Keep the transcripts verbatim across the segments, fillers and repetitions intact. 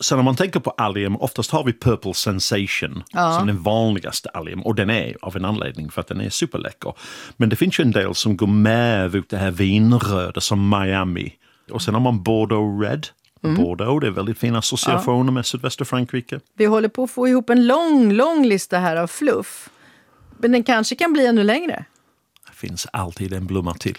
Så när man tänker på allium, oftast har vi Purple Sensation ja. som den vanligaste allium. Och den är av en anledning för att den är superläcker. Men det finns ju en del som går med ut det här vinröda som Miami. Och sen har man Bordeaux Red. Mm. Bordeaux, det är väldigt fina associationer ja. med sydvästra Frankrike. Vi håller på att få ihop en lång, lång lista här av fluff. Men den kanske kan bli ännu längre. Det finns alltid en blomma till.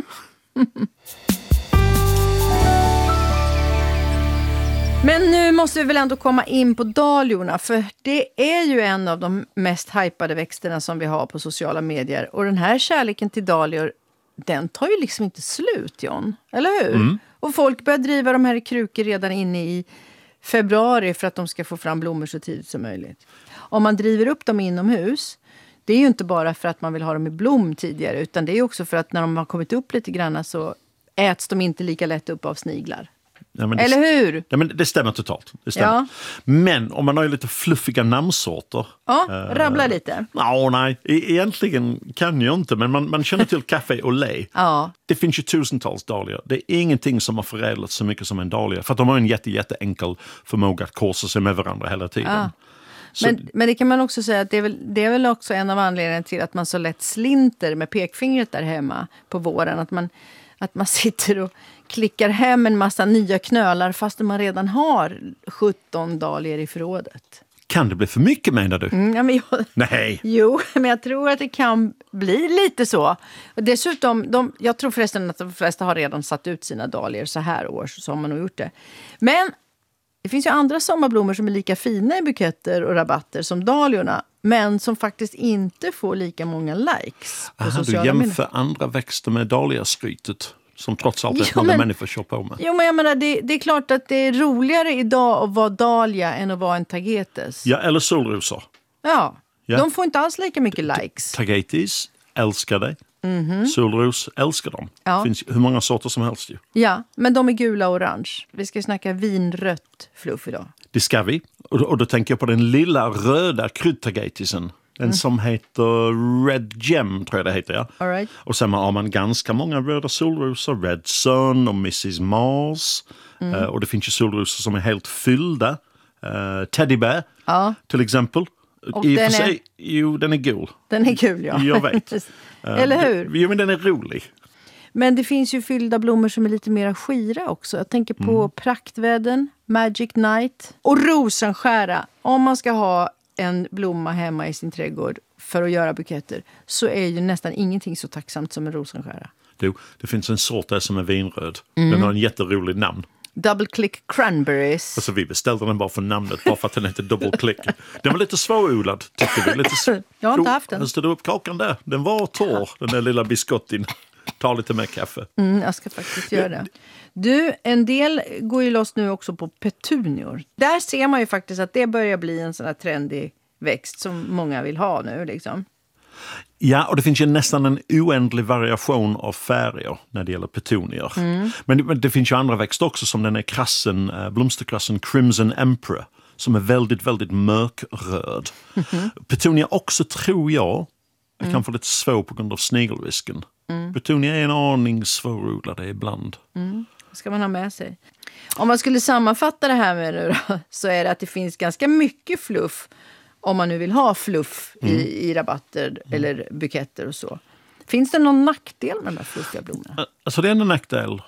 Men nu måste vi väl ändå komma in på dahliorna, för det är ju en av de mest hypade växterna som vi har på sociala medier. Och den här kärleken till dahlior, den tar ju liksom inte slut, John. Eller hur? Mm. Och folk börjar driva de här i krukor redan inne i februari för att de ska få fram blommor så tidigt som möjligt. Om man driver upp dem inomhus, det är ju inte bara för att man vill ha dem i blom tidigare, utan det är också för att när de har kommit upp lite grann så äts de inte lika lätt upp av sniglar. Ja, det, eller hur? Ja, men det stämmer totalt. Det stämmer. Ja. Men om man har ju lite fluffiga namnsorter. Ja, äh, rabbla lite. Ja, nej. Egentligen kan jag inte, men man, man känner till Café Olé. Ja. Det finns ju tusentals dahlior. Det är ingenting som har förädlats så mycket som en dahlia. För att de har en jätte, jätte enkel förmåga att korsa sig med varandra hela tiden. Ja. Så. Men, men det kan man också säga att det är, väl, det är väl också en av anledningarna till att man så lätt slinter med pekfingret där hemma på våren. Att man, att man sitter och klickar hem en massa nya knölar fast man redan har sjutton dahlior i förrådet. Kan det bli för mycket, menar du? Mm, ja, men jag, Nej. Jo, men jag tror att det kan bli lite så. Och dessutom, de, jag tror förresten att de flesta har redan satt ut sina dahlior så här år, så har man nog gjort det. Men det finns ju andra sommarblommor som är lika fina i buketter och rabatter som dahliorna, men som faktiskt inte får lika många likes på Aha, sociala medier. Du medier. jämför andra växter med dahliaskrytet som trots allt är jo, många men, människor kör på med. Jo, men jag menar, det, det är klart att det är roligare idag att vara dahlia än att vara en tagetes. Ja, eller solrosor. Ja, ja. De får inte alls lika mycket likes. Tagetes älskar dig. Mm-hmm. Solros älskar dem. Ja. Det finns hur många sorter som helst ju. Ja, men de är gula och orange. Vi ska snacka vinrött fluff idag. Det ska vi. Och, och då tänker jag på den lilla röda kryddtagetesen. Den mm. som heter Red Gem, tror jag det heter, ja. All right. Och sen har man ganska många röda solrosor. Red Sun och missus Mars. Mm. Uh, och det finns ju solrosor som är helt fyllda. Uh, Teddy Bear, ja. till exempel. Och I den för är... sig, jo, den är gul. Den är kul, ja. Jag vet. Eller hur? Jo, men den är rolig. Men det finns ju fyllda blommor som är lite mer skira också. Jag tänker på mm. praktvädden, Magic Night och rosenskära. Om man ska ha en blomma hemma i sin trädgård för att göra buketter, så är ju nästan ingenting så tacksamt som en rosenskära. Jo, det finns en sort där som är vinröd. Mm. Den har en jätterolig namn. Double Click Cranberries. Alltså vi beställde den bara för namnet, bara för att den heter Double Click. Den var lite svårodlad, tyckte vi. Lite sv- Jag har inte haft den. Jag stod upp kakan där. Den var torr, den där lilla biskottin. Ta lite mer kaffe. Mm, jag ska faktiskt göra det. Du, en del går ju loss nu också på petunior. Där ser man ju faktiskt att det börjar bli en sån här trendig växt som många vill ha nu liksom. Ja, och det finns ju nästan en oändlig variation av färger när det gäller petunior. Mm. Men, det, men det finns ju andra växter också, som den är krassen, äh, blomsterkrassen Crimson Emperor, som är väldigt, väldigt mörkröd. Mm. Petunia också, tror jag, är mm. kanske lite svår på grund av snigelrisken. Mm. Petunia är en aning svårodlade ibland. Mm. Det ska man ha med sig. Om man skulle sammanfatta det här med nu då, så är det att det finns ganska mycket fluff. Om man nu vill ha fluff mm. i, i rabatter mm. eller buketter och så. Finns det någon nackdel med de här fluffiga blommorna? Alltså det enda nackdel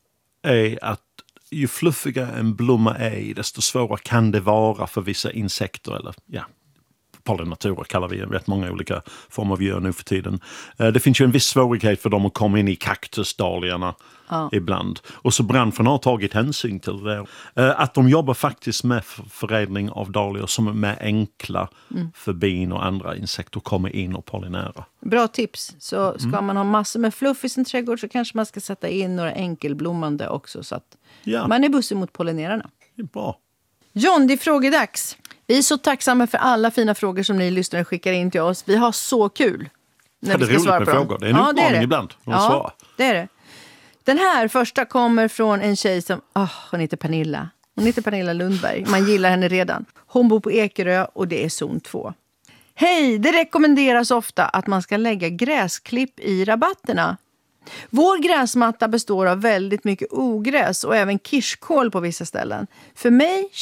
är att ju fluffigare en blomma är, desto svårare kan det vara för vissa insekter eller ja, pollinatorer kallar vi rätt många olika former av djur nu för tiden. Det finns ju en viss svårighet för dem att komma in i kaktusdahliorna ja. ibland. Och så branschen har tagit hänsyn till det. Att de jobbar faktiskt med förädling av dahlior som är mer enkla mm. för bin och andra insekter att komma in och pollinera. Bra tips. Så ska mm. man ha massor med fluff i sin trädgård, så kanske man ska sätta in några enkelblommande också, så att ja. man är bussig mot pollinerarna. Det är bra. John, det är frågedags. Vi är så tacksamma för alla fina frågor som ni lyssnare skickar in till oss. Vi har så kul när ja, vi ska roligt svara med på frågor. dem. Det är en ja, utmaning det är det. ibland. Ja, svara. det är det. Den här första kommer från en tjej som, oh, hon heter Pernilla. Hon heter Pernilla Lundberg. Man gillar henne redan. Hon bor på Ekerö och det är zon två. Hej, det rekommenderas ofta att man ska lägga gräsklipp i rabatterna. Vår gräsmatta består av väldigt mycket ogräs och även kirskål på vissa ställen. För mig